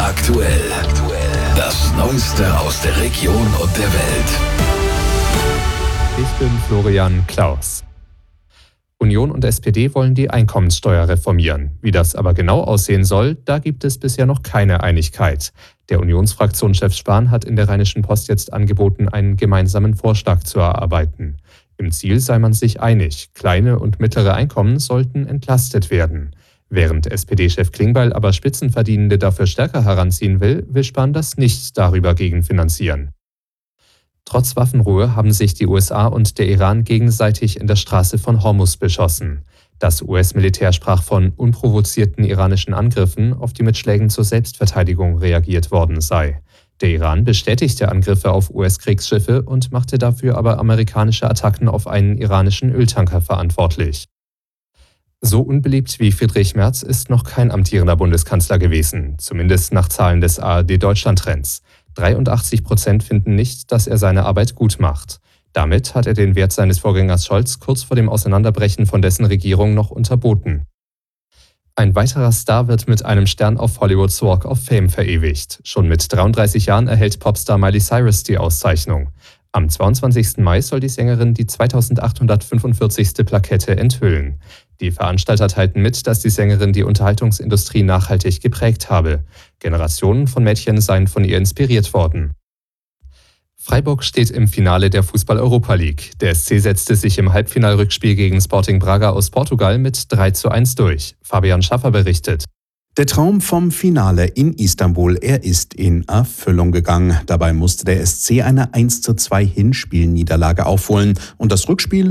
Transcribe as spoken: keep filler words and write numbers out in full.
Aktuell. Das Neueste aus der Region und der Welt. Ich bin Florian Klaus. Union und S P D wollen die Einkommenssteuer reformieren. Wie das aber genau aussehen soll, da gibt es bisher noch keine Einigkeit. Der Unionsfraktionschef Spahn hat in der Rheinischen Post jetzt angeboten, einen gemeinsamen Vorschlag zu erarbeiten. Im Ziel sei man sich einig. Kleine und mittlere Einkommen sollten entlastet werden. Während S P D-Chef Klingbeil aber Spitzenverdienende dafür stärker heranziehen will, will Spahn das nicht darüber gegenfinanzieren. Trotz Waffenruhe haben sich die U S A und der Iran gegenseitig in der Straße von Hormuz beschossen. Das U S-Militär sprach von unprovozierten iranischen Angriffen, auf die mit Schlägen zur Selbstverteidigung reagiert worden sei. Der Iran bestätigte Angriffe auf U S-Kriegsschiffe und machte dafür aber amerikanische Attacken auf einen iranischen Öltanker verantwortlich. So unbeliebt wie Friedrich Merz ist noch kein amtierender Bundeskanzler gewesen, zumindest nach Zahlen des A R D-Deutschland-Trends. dreiundachtzig Prozent finden nicht, dass er seine Arbeit gut macht. Damit hat er den Wert seines Vorgängers Scholz kurz vor dem Auseinanderbrechen von dessen Regierung noch unterboten. Ein weiterer Star wird mit einem Stern auf Hollywoods Walk of Fame verewigt. Schon mit dreiunddreißig Jahren erhält Popstar Miley Cyrus die Auszeichnung. Am zweiundzwanzigsten Mai soll die Sängerin die zweitausendachthundertfünfundvierzigste Plakette enthüllen. Die Veranstalter teilten mit, dass die Sängerin die Unterhaltungsindustrie nachhaltig geprägt habe. Generationen von Mädchen seien von ihr inspiriert worden. Freiburg steht im Finale der Fußball-Europa League. Der S C setzte sich im Halbfinalrückspiel gegen Sporting Braga aus Portugal mit drei zu eins durch. Fabian Schaffer berichtet. Der Traum vom Finale in Istanbul, er ist in Erfüllung gegangen. Dabei musste der S C eine eins zu zwei Hinspielniederlage aufholen und das Rückspiel